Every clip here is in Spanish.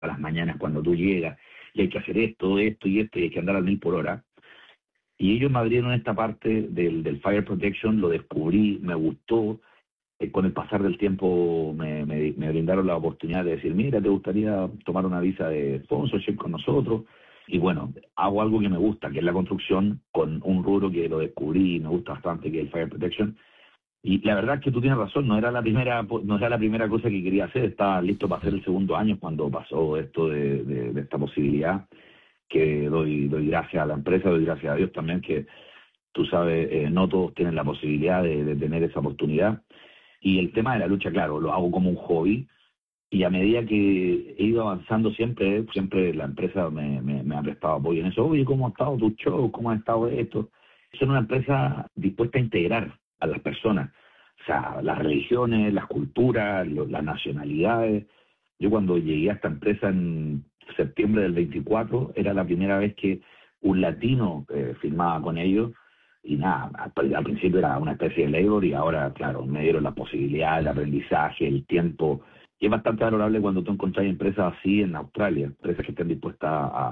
a las mañanas cuando tú llegas, y hay que hacer esto, esto y esto, y hay que andar a 1000 por hora. Y ellos me abrieron esta parte del Fire Protection, lo descubrí, me gustó. Con el pasar del tiempo me brindaron la oportunidad de decir, mira, ¿te gustaría tomar una visa de sponsorship con nosotros? Y bueno, hago algo que me gusta, que es la construcción, con un rubro que lo descubrí y me gusta bastante, que es el Fire Protection. Y la verdad es que tú tienes razón, no era la primera cosa que quería hacer, estaba listo para hacer el segundo año cuando pasó esto de esta posibilidad, que doy gracias a la empresa, doy gracias a Dios también, que tú sabes, no todos tienen la posibilidad de tener esa oportunidad. Y el tema de la lucha, claro, lo hago como un hobby, y a medida que he ido avanzando siempre la empresa me ha prestado apoyo en eso. Oye, ¿cómo ha estado tu show? ¿Cómo ha estado esto? Es una empresa dispuesta a integrar a las personas, o sea, las religiones, las culturas, las nacionalidades. Yo cuando llegué a esta empresa en septiembre del 24, era la primera vez que un latino firmaba con ellos, y nada, al principio era una especie de labor, y ahora, claro, me dieron la posibilidad, el aprendizaje, el tiempo. Y es bastante valorable cuando tú encontrás empresas así en Australia, empresas que estén dispuestas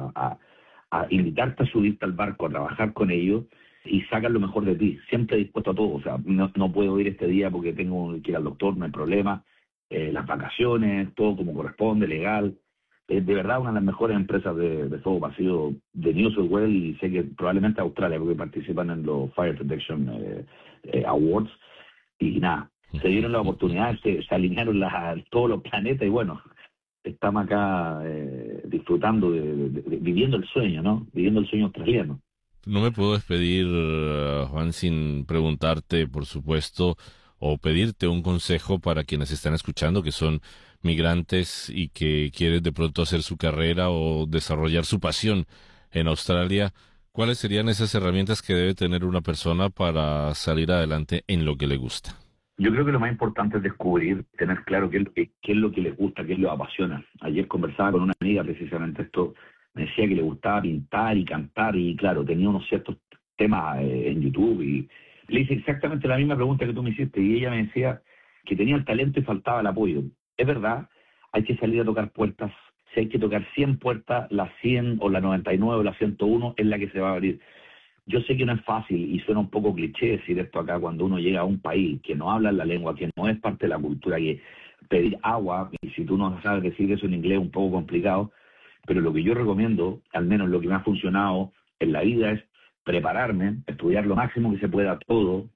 a invitarte a subirte al barco, a trabajar con ellos, y sacan lo mejor de ti, siempre dispuesto a todo. O sea, no puedo ir este día porque tengo que ir al doctor, no hay problema, las vacaciones, todo como corresponde, legal. De verdad, una de las mejores empresas de fuego pasivo de New South Wales, y sé que probablemente Australia, porque participan en los Fire Protection Awards. Y nada, se dieron la oportunidad, se alinearon todos los planetas, y bueno, estamos acá disfrutando, viviendo el sueño, ¿no? Viviendo el sueño australiano. No me puedo despedir, Juan, sin preguntarte, por supuesto, o pedirte un consejo para quienes están escuchando, que son migrantes y que quieren de pronto hacer su carrera o desarrollar su pasión en Australia. ¿Cuáles serían esas herramientas que debe tener una persona para salir adelante en lo que le gusta? Yo creo que lo más importante es descubrir, tener claro qué es lo que les gusta, qué es lo que apasiona. Ayer conversaba con una amiga precisamente esto, me decía que le gustaba pintar y cantar, y claro, tenía unos ciertos temas en YouTube, y le hice exactamente la misma pregunta que tú me hiciste, y ella me decía que tenía el talento y faltaba el apoyo. Es verdad, hay que salir a tocar puertas. Si hay que tocar 100 puertas, la 100 o la 99 o la 101 es la que se va a abrir. Yo sé que no es fácil y suena un poco cliché decir esto acá cuando uno llega a un país que no habla la lengua, que no es parte de la cultura, que pedir agua, y si tú no sabes decir eso en inglés es un poco complicado, pero lo que yo recomiendo, al menos lo que me ha funcionado en la vida, es prepararme, estudiar lo máximo que se pueda todo,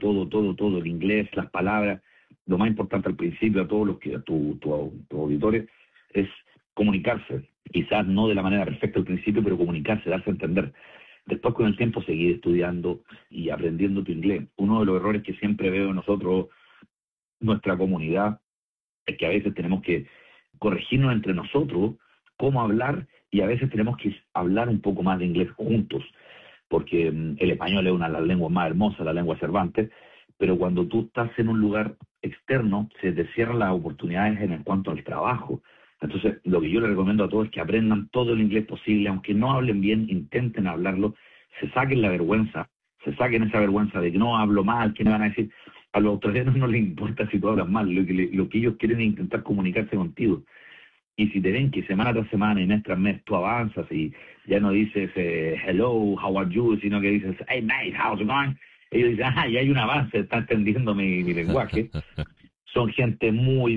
el inglés, las palabras. Lo más importante al principio, a todos los que, a tus auditores, es comunicarse. Quizás no de la manera perfecta al principio, pero comunicarse, darse a entender. Después, con el tiempo, seguir estudiando y aprendiendo tu inglés. Uno de los errores que siempre veo en nosotros, nuestra comunidad, es que a veces tenemos que corregirnos entre nosotros cómo hablar, y a veces tenemos que hablar un poco más de inglés juntos, porque el español es una de las lenguas más hermosas, la lengua Cervantes, pero cuando tú estás en un lugar externo, se te cierran las oportunidades en cuanto al trabajo. Entonces, lo que yo les recomiendo a todos es que aprendan todo el inglés posible, aunque no hablen bien, intenten hablarlo, se saquen la vergüenza, se saquen esa vergüenza de que no hablo mal, ¿qué me van a decir? A los australianos no les importa si tú hablas mal, lo que ellos quieren es intentar comunicarse contigo. Y si te ven que semana tras semana y mes tras mes tú avanzas y ya no dices hello, how are you, sino que dices hey mate, how's it going, ellos dicen, ya hay un avance, está entendiendo mi lenguaje. Son gente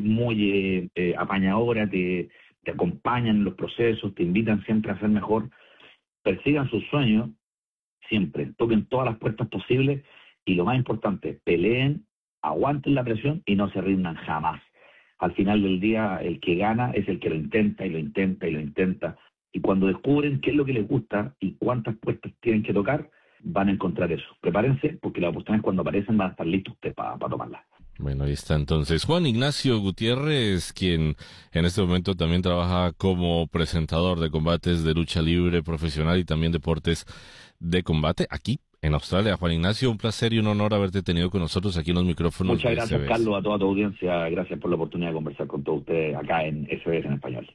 muy apañadora, te acompañan en los procesos, te invitan siempre a ser mejor. Persigan sus sueños siempre, toquen todas las puertas posibles, y lo más importante, peleen, aguanten la presión y no se rindan jamás. Al final del día, el que gana es el que lo intenta y lo intenta y lo intenta. Y cuando descubren qué es lo que les gusta y cuántas puertas tienen que tocar, van a encontrar eso. Prepárense, porque las oportunidades, cuando aparecen, van a estar listos ustedes para tomarlas. Bueno, ahí está entonces Juan Ignacio Gutiérrez, quien en este momento también trabaja como presentador de combates de lucha libre profesional y también deportes de combate aquí en Australia. Juan Ignacio, un placer y un honor haberte tenido con nosotros aquí en los micrófonos. Muchas gracias, Carlos, a toda tu audiencia. Gracias por la oportunidad de conversar con todos ustedes acá en SBS en español.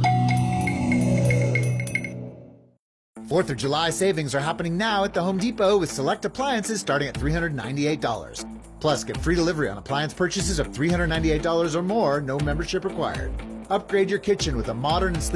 4th of July savings are happening now at the Home Depot with select appliances starting at $398. Plus, get free delivery on appliance purchases of $398 or more, no membership required. Upgrade your kitchen with a modern and sleek